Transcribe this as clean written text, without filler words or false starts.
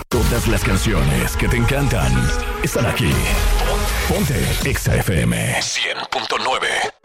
Todas las canciones que te encantan están aquí. Ponte Exa FM 100.9.